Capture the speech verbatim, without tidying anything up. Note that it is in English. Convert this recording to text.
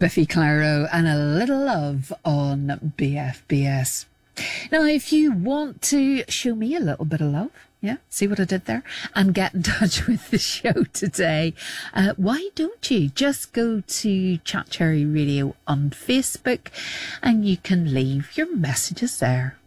Biffy Clyro and A Little Love on B F B S. Now, if you want to show me a little bit of love, yeah, see what I did there? And get in touch with the show today. Uh, why don't you just go to Chat Cherry Radio on Facebook and you can leave your messages there.